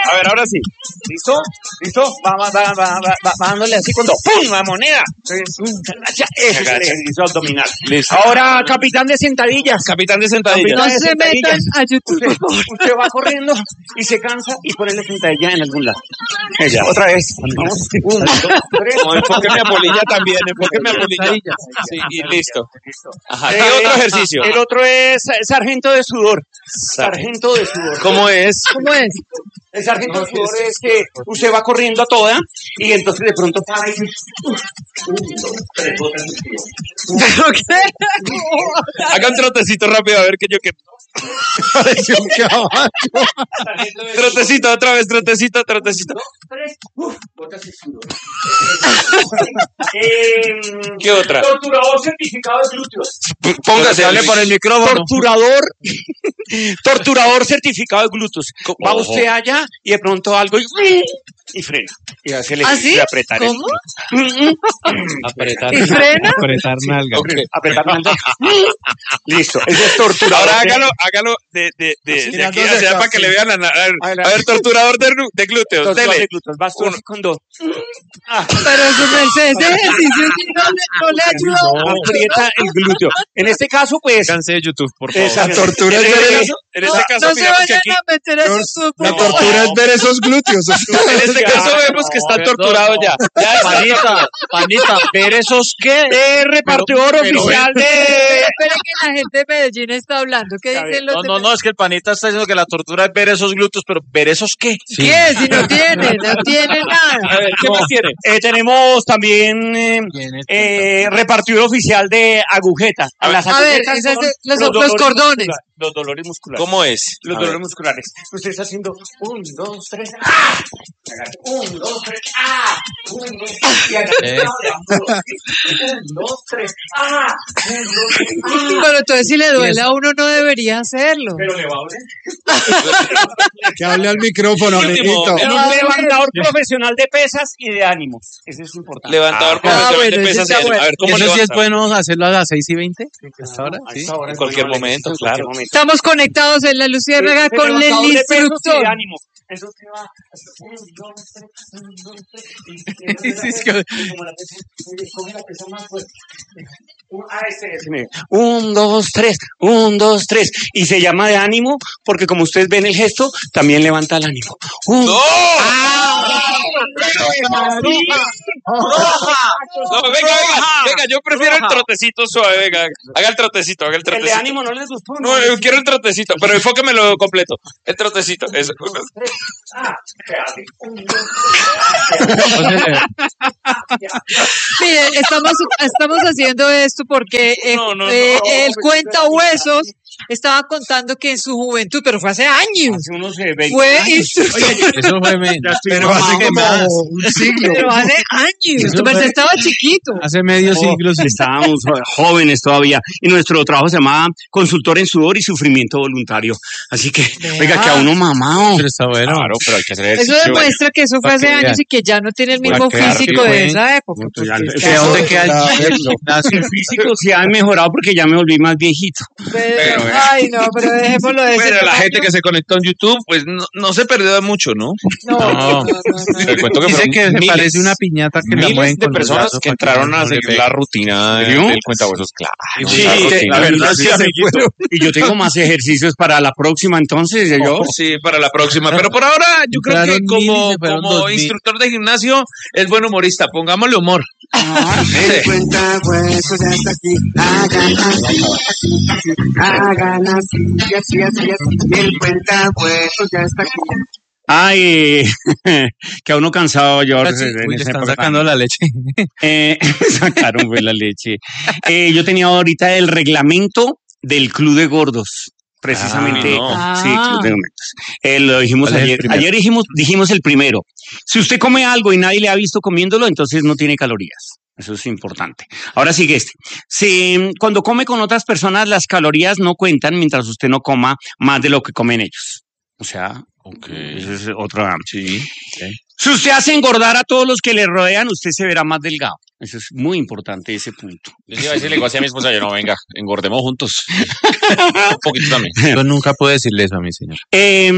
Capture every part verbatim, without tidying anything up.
A ver, ahora sí. ¿Listo? ¿Listo? Va, va, va, va, va, va dándole así cuando ¡pum! La moneda. Ese es el ejercicio abdominal. Listo. Ahora, capitán de sentadillas. Capitán de sentadillas. No de se metan sentadillas. a YouTube, Usted, por favor. usted va corriendo y se cansa y pone la sentadilla en algún lado. Ella. Otra vez. Vamos. Un, dos, tres. No, enfóqueme a polilla también, enfóqueme a polilla. Sí, y listo. Ajá, ¿qué Eh, otro ejercicio? El otro es sargento de sudor. Sargento de sudor. ¿Cómo es? ¿Cómo es? El sargento de sudor es que usted va corriendo a toda y entonces de pronto para y dice, "Uf, un, dos, tres, botas el pie". ¿Pero qué? Haga un trotecito rápido, a ver que yo que... Pareció un caballo. Sargento de Trotecito, otra vez, trotecito, trotecito. Tres, uf, botas el sudor. Eh, ¿Qué otra? Torturador certificado de glúteos. P- Póngase, hable por el micrófono. Torturador, torturador certificado de glúteos. Va Ojo. usted allá y de pronto algo y, y frena. Y hace el ¿Ah, ejercicio sí? de apretar. ¿Cómo? Apretar. ¿Y frena? Apretar nalga. Ok. Apretar nalga. Listo. Ese es torturador. Ahora de- hágalo, hágalo de, de, de, de aquí Mirándose hacia allá acá, para que sí. le vean la... na- A ver, Adelante. a ver, torturador de, ru- de glúteos, torturador dele. de glúteos. Vas tú así con dos. Ah, Pero su merced, ese ejercicio sí no le, no le ayuda. aprieta el glúteo. En este caso, pues. Cansé de YouTube, por favor. Esa tortura En es este ver caso, en este No, caso no se miramos que vayan aquí... a meter a George, YouTube, por La favor. tortura es ver esos glúteos. En este caso vemos que están torturados ya. Ya está. Panita, panita, ver esos qué. Eh, repartidor pero oficial de. Esperen que la gente de Medellín está hablando. ¿Qué Está dicen bien. los No, de no, no, es que el panita está diciendo que la tortura es ver esos glúteos, pero ver esos qué. ¿Qué? Si no tiene, no tiene nada. A ver, ¿qué más tiene? Eh, tenemos también eh, eh, repartidor oficial de agujetas. A ver, Las a ver, agujetas ese es son de- los- dolores los cordones. musculares, Los dolores musculares. ¿Cómo es? Los A ver. dolores musculares. Usted está haciendo un, dos, tres, ¡ah! Un, dos, tres, ¡ah! Un, dos, tres, y acá Eh. está hablando. Un, dos, tres, ¡ah! Un, dos, tres, ¡ah! Pero entonces si le duele a uno no debería hacerlo. Pero le va a doler. Que hable al micrófono, Último, amiguito. Es un levantador profesional de pesas y de ánimos. Eso es importante. Levantador Ah, profesional bueno, de ese pesas. está y- bueno. A ver, ¿cómo Eso sí es levanta? bueno hacerlo a las seis y veinte. Hasta ahora, a sí. esta hora En es cualquier bueno, momento, en cualquier claro. momento. Estamos conectados en la Luciérnaga El con el levantador de pesos y de instructor. ánimos. Eso te va. Un, dos, tres, un, dos, tres. Y- y- Sí, es que- y como la pesa- coge la pesa más fuerte. Un- ah, este es, mire. Un, dos, tres, un, dos, tres. Y se llama de ánimo porque como ustedes ven el gesto, también levanta el ánimo. Un, ¡No! No, venga, venga, venga, yo prefiero el trotecito suave, venga, haga el trotecito, haga el el de trotecito. ánimo no les gustó. No, yo quiero el trotecito, pero enfóquemelo completo. El trotecito, eso. Un, dos, tres. Ah, espérate. Un, dos, Mire, estamos, estamos haciendo esto porque eh, No, no, no. eh, el cuenta huesos estaba contando que en su juventud, pero fue hace años, hace unos eh, veinte fue años. instructor. Eso fue men- Pero hace como un siglo. Pero hace años, tu merced estaba chiquito. hace medio siglo. sí. Estábamos jóvenes todavía y nuestro trabajo se llamaba consultor en sudor y sufrimiento voluntario. Así que, oiga, que a uno mamado. Pero está bueno. Claro, pero hay que hacer Eso ejercicio. demuestra que eso fue Para hace que años vean. y que ya no tiene el Para mismo quedar físico de bien. esa época. Punto, porque ya, está- ¿De dónde queda el Claro. gimnasio? El físico sí ha mejorado porque ya me volví más viejito. Pero- ay, no, pero dejémoslo de ese Pero la tamaño. gente que se conectó en YouTube, pues no, no se perdió de mucho, ¿no? No, no, no, no, Te cuento que Dice fueron que se miles, parece una piñata que la miles mueven de con los personas brazos que para entraron no a le seguir pegue. la rutina ¿Serio? del cuentahuesos, claro. Sí, esa de- rutina. la verdad sí, sí, se amiguito. Y yo tengo más ejercicios para la próxima, entonces yo. Sí, para la próxima. Pero por ahora, yo creo que Entraron mil y como, se fueron como dos mil. instructor de gimnasio, es buen humorista. Pongámosle humor. El cuenta huesos ya está aquí, hagan así, así, así, hagan así, y así, así, así, el cuenta huesos ya está aquí. Ay, que a uno cansado, George. Sí, en uy, le esa están época. sacando la leche. Eh, sacaron pues la leche. Eh, yo tenía ahorita el reglamento del Club de Gordos. Precisamente, Ah, no. sí, Club de Gordos. Eh, lo dijimos ¿Cuál es el ayer. primero? Ayer dijimos, dijimos el primero. Si usted come algo y nadie le ha visto comiéndolo, entonces no tiene calorías. Eso es importante. Ahora sigue este. Si cuando come con otras personas, las calorías no cuentan mientras usted no coma más de lo que comen ellos. O sea, Ok. eso es otra. Sí. Si usted hace engordar a todos los que le rodean, usted se verá más delgado. Eso es muy importante, ese punto. Yo iba a decirle igual a mi esposa, yo no, venga, engordemos juntos. Un poquito también. Yo nunca puedo decirle eso a mi señor. Eh,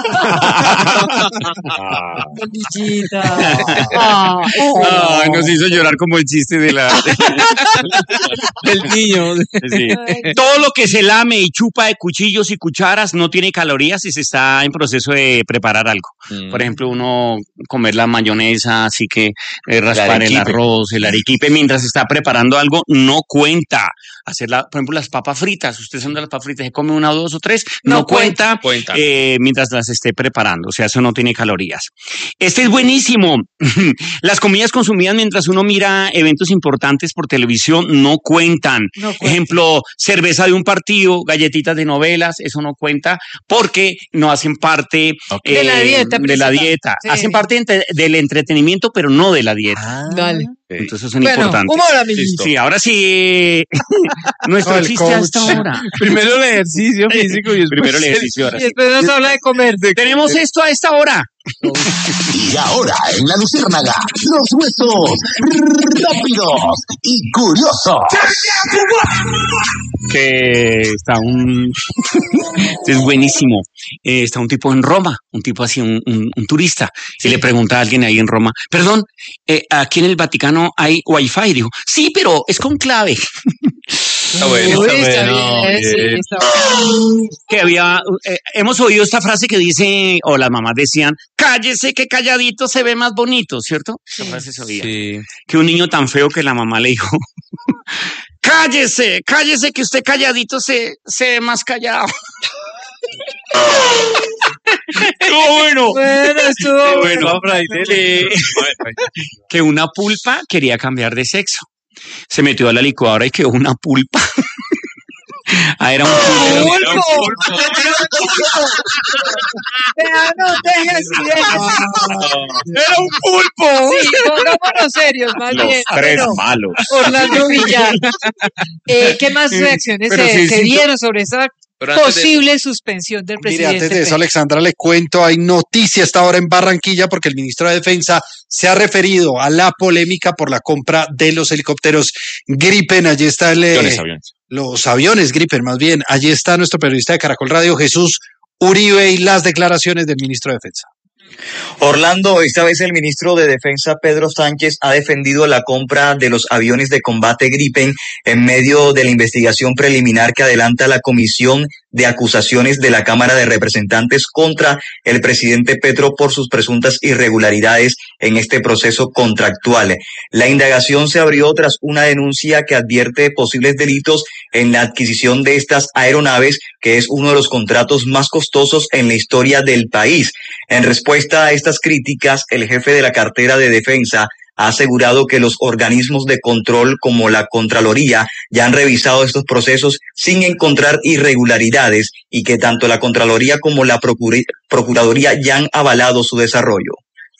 Ah, Ay, nos hizo llorar como el chiste de la... El niño. Sí. Todo lo que se lame y chupa de cuchillos y cucharas no tiene calorías y se está en proceso de preparar algo. Mm. Por ejemplo, uno comer la mayonesa, así que eh, raspar el arequipe. arroz, el arequipe mientras está preparando algo no cuenta. Hacer, la, por ejemplo, las papas fritas. Usted son de las papas fritas, se come una, dos o tres, no, No cuenta, cuenta. eh, mientras las esté preparando. O sea, eso no tiene calorías. Este es buenísimo. Las comidas consumidas mientras uno mira eventos importantes por televisión no cuentan. No cuenta. Ejemplo, cerveza de un partido, galletitas de novelas, eso no cuenta porque no hacen parte eh, De la dieta de la principal. dieta. Sí. Hacen parte entre- del entretenimiento, pero no de la dieta. Dale. Entonces son Bueno, importantes. humor, amiguito. Sí, ahora sí. Nuestro No, el chiste coach. hasta ahora. Primero el ejercicio físico y después Primero el ejercicio. Ahora Y sí. después nos habla de comer. Tenemos esto a esta hora. Y ahora en la Luciérnaga, los huesos rápidos y curiosos. Que está un es buenísimo. Eh, está un tipo en Roma, un tipo así, un, un- un turista, y le pregunta a alguien ahí en Roma, perdón, eh, aquí en el Vaticano hay wifi. Dijo, sí, pero es con clave. Está bueno. Uy, está está bueno, bien, sí, bien. está bueno. Que había, eh, hemos oído esta frase que dice, o las mamás decían, cállese que calladito se ve más bonito, ¿cierto? Esa frase se oía. Sí. Que un niño tan feo que la mamá le dijo, cállese, cállese que usted calladito se, se ve más callado. Estuvo bueno. Bueno, estuvo Bueno, que, que una pulpa quería cambiar de sexo. Se metió a la licuadora y quedó una pulpa. Ah, era un pulpo. ¡Pulpo! Vea, no, déjese, déjese. Era un pulpo. Sí, pongámonos serios, más bien. Bueno, malos. Orlando Villar. Eh, ¿Qué más reacciones Pero se, sí, se sí, dieron sobre esa Pero antes de- posible suspensión del Mire, presidente? antes de eso, Petro? Alexandra, le cuento, hay noticia esta hora en Barranquilla porque el ministro de Defensa se ha referido a la polémica por la compra de los helicópteros Gripen. Allí está el, eh, Aviones, aviones. los aviones Gripen, más bien. Allí está nuestro periodista de Caracol Radio, Jesús Uribe, y las declaraciones del ministro de Defensa. Orlando, esta vez el ministro de Defensa, Pedro Sánchez, ha defendido la compra de los aviones de combate Gripen en medio de la investigación preliminar que adelanta la Comisión de Acusaciones de la Cámara de Representantes contra el presidente Petro por sus presuntas irregularidades en este proceso contractual. La indagación se abrió tras una denuncia que advierte posibles delitos en la adquisición de estas aeronaves, que es uno de los contratos más costosos en la historia del país. En respuesta a estas críticas, el jefe de la cartera de defensa ha asegurado que los organismos de control como la Contraloría ya han revisado estos procesos sin encontrar irregularidades y que tanto la Contraloría como la Procuri- Procuraduría ya han avalado su desarrollo.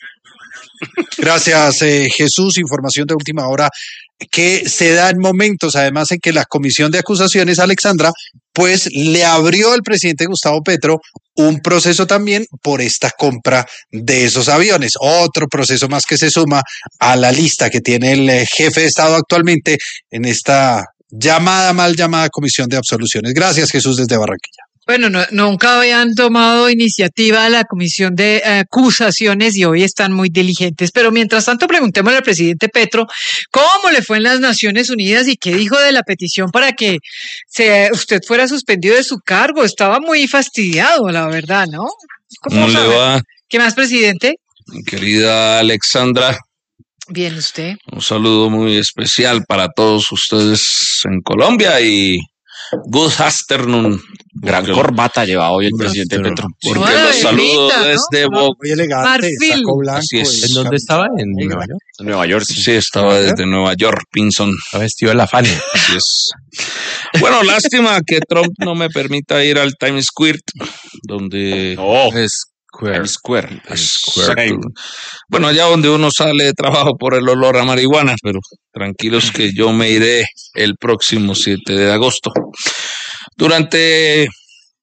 Gracias, eh, Jesús. Información de última hora que se da en momentos, además, en que la Comisión de Acusaciones, Alexandra, pues le abrió al presidente Gustavo Petro un proceso también por esta compra de esos aviones. Otro proceso más que se suma a la lista que tiene el eh, jefe de Estado actualmente en esta llamada, mal llamada Comisión de Absoluciones. Gracias, Jesús, desde Barranquilla. Bueno, no- nunca habían tomado iniciativa la comisión de eh, acusaciones y hoy están muy diligentes. Pero mientras tanto, preguntémosle al presidente Petro cómo le fue en las Naciones Unidas y qué dijo de la petición para que se, usted fuera suspendido de su cargo. Estaba muy fastidiado, la verdad, ¿no? ¿Cómo le sabe? va, ¿Qué más, presidente? mi querida Alexandra? Bien, usted. Un saludo muy especial para todos ustedes en Colombia y good afternoon. Gran Porque- corbata lleva hoy el presidente Pero- Petro. Porque Ay, los saludo linda, ¿no? desde Bogotá. Muy elegante, Marfil. saco blanco. Así es. y ¿En dónde camisa estaba? ¿En negra. Nueva York? En Nueva York. Sí, estaba desde Nueva York, Pinson. Estaba vestido de la Fania. Así es. Bueno, lástima que Trump no me permita ir al Times Square, donde No, es Times Square. Exacto. Bueno, allá donde uno sale de trabajo por el olor a marihuana, pero tranquilos que yo me iré el próximo siete de agosto. Durante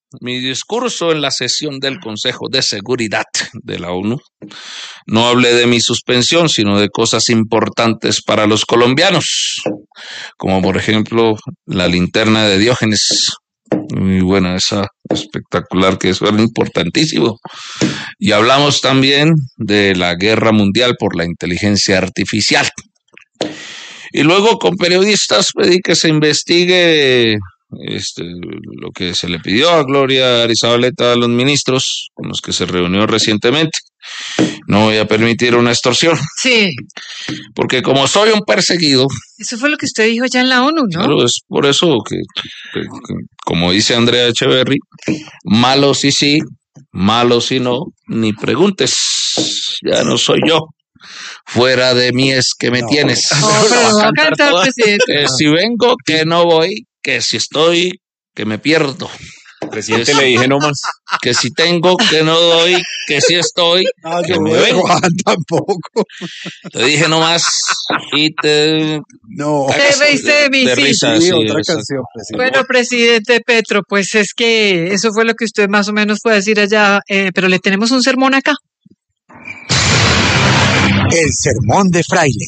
mi discurso en la sesión del Consejo de Seguridad de la ONU no hablé de mi suspensión, sino de cosas importantes para los colombianos, como por ejemplo la linterna de Diógenes. Muy buena esa, espectacular, que es importantísimo. Y hablamos también de la guerra mundial por la inteligencia artificial. Y luego con periodistas pedí que se investigue este, lo que se le pidió a Gloria Arizabaleta a los ministros con los que se reunió recientemente. No voy a permitir una extorsión. Sí. Porque como soy un perseguido. Eso fue lo que usted dijo ya en la ONU, ¿no? Claro, es por eso que, que, que como dice Andrea Echeverry, malo sí sí, malo si no, ni preguntes. Ya no soy yo. Fuera de mí es que me no. tienes. Oh, pero va a cantar, presidente. Que si vengo, que no voy, que si estoy, que me pierdo. Presidente, le dije nomás. Que si tengo, que no doy, que si estoy, no, que yo me vengo. Tampoco. Te dije nomás y te... No. Te reíste de mí, de sí. Risa, sí, sí, otra exacto. canción, presidente. Bueno, presidente Petro, pues es que eso fue lo que usted más o menos fue a decir allá, eh, pero le tenemos un sermón acá. El sermón de Fraile.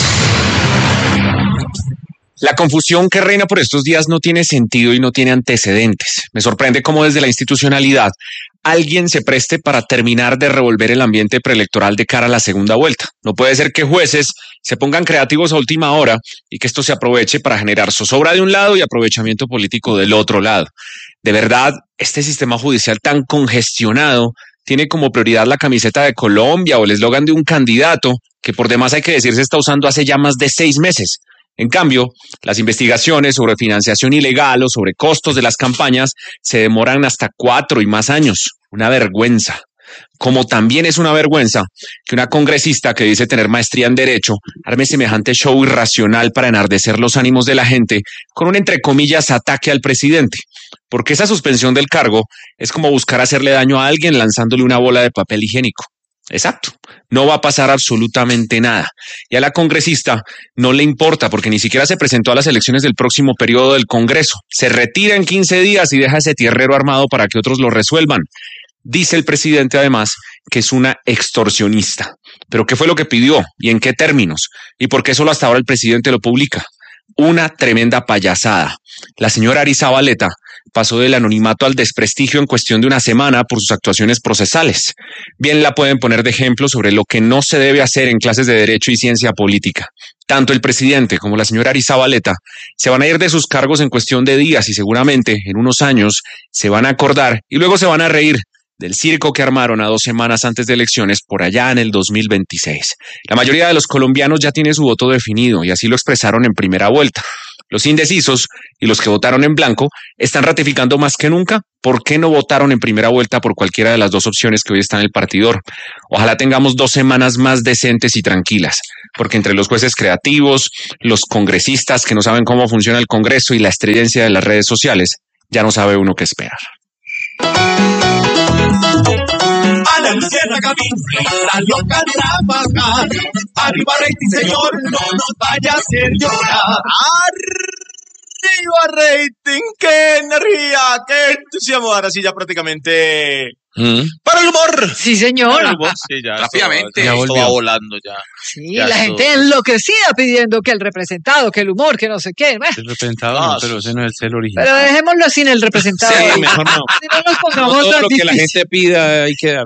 La confusión que reina por estos días no tiene sentido y no tiene antecedentes. Me sorprende cómo desde la institucionalidad alguien se preste para terminar de revolver el ambiente preelectoral de cara a la segunda vuelta. No puede ser que jueces se pongan creativos a última hora y que esto se aproveche para generar zozobra de un lado y aprovechamiento político del otro lado. De verdad, este sistema judicial tan congestionado tiene como prioridad la camiseta de Colombia o el eslogan de un candidato que por demás hay que decir se está usando hace ya más de seis meses. En cambio, las investigaciones sobre financiación ilegal o sobre costos de las campañas se demoran hasta cuatro y más años. Una vergüenza. Como también es una vergüenza que una congresista que dice tener maestría en Derecho arme semejante show irracional para enardecer los ánimos de la gente con un entre comillas ataque al presidente. Porque esa suspensión del cargo es como buscar hacerle daño a alguien lanzándole una bola de papel higiénico. Exacto, no va a pasar absolutamente nada. Y a la congresista no le importa porque ni siquiera se presentó a las elecciones del próximo periodo del Congreso. Se retira en quince días y deja ese tierrero armado para que otros lo resuelvan. Dice el presidente además que es una extorsionista. ¿Pero qué fue lo que pidió y en qué términos? ¿Y por qué solo hasta ahora el presidente lo publica? Una tremenda payasada. La señora Arizabaleta pasó del anonimato al desprestigio en cuestión de una semana por sus actuaciones procesales. Bien la pueden poner de ejemplo sobre lo que no se debe hacer en clases de Derecho y Ciencia Política. Tanto el presidente como la señora Arizabaleta se van a ir de sus cargos en cuestión de días y seguramente en unos años se van a acordar y luego se van a reír del circo que armaron a dos semanas antes de elecciones por allá en el dos mil veintiséis. La mayoría de los colombianos ya tiene su voto definido y así lo expresaron en primera vuelta. Los indecisos y los que votaron en blanco están ratificando más que nunca por qué no votaron en primera vuelta por cualquiera de las dos opciones que hoy están en el partidor. Ojalá tengamos dos semanas más decentes y tranquilas, porque entre los jueces creativos, los congresistas que no saben cómo funciona el Congreso y la estridencia de las redes sociales, ya no sabe uno qué esperar. A la luciérnaga la loca trabajar. Arriba rating, señor, no nos vaya a hacer llorar. Arriba rating, qué energía, qué entusiasmo. Ahora sí ya prácticamente... ¿Mm? ¡Para el humor! Sí, señor. Para el humor, sí, ya. Rápidamente. Esto, esto va volando ya. Sí, ya la esto... gente enloquecida pidiendo que el representado, que el humor, que no sé qué. El representado, no, pero ese no es el original. Pero dejémoslo sin el representado. Sí, mejor no. Si no nos pongamos no, todo tan lo que difícil. la gente pida hay que dar.